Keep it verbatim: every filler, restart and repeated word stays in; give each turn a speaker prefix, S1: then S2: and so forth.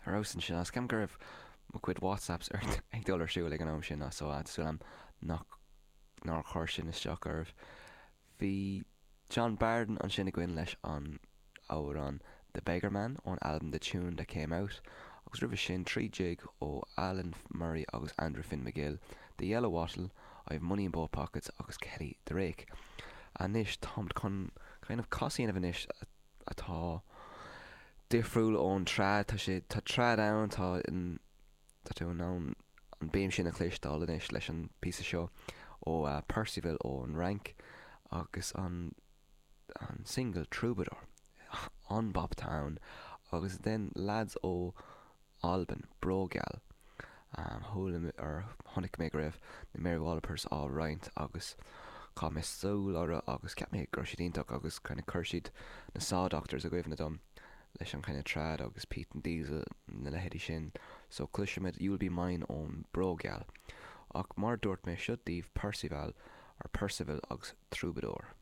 S1: Arrásan sin as cem gur raibh mo cuid WhatsApps ar ag dul ar siúil ag an am sin as óáid sú am nach ná chuir sin isteach arbh. Bhí John Barden an sin a gcuin leis an ábhar an The Beggar Man ón album The Tune That Came Out, agus ribh sin trí jig ó Alan Murray agus Andrew Finn McGill, The Yellow Wattle, I Have Money in Both Pockets agus Kelly the Rake. A níos tá chun kind of cosíon a bhanis atá difriúil ón trad, tá sé tá trad ann tá in tá tú ná an béim sin a chléistáil inis leis an pí seo ó uh, Percival ón Rank agus an an single Troubadour on Bobtown agus den lads ó Alban Brogal um, thuúla ar tháinig mé go raibh na Mary Wallopers á roinnt agus cá mé súil ára agus ceap mé gur siad ionach agus chuna chuir siad na Saw Doctors a go na dom leis an chuna trad agus Pete and Diesel na lehéadí sin, so cluisiimiid You'll Be Mine ón Brogal ach mar dúirt mé siúd díobh Percival ar Percival agus Troubadour.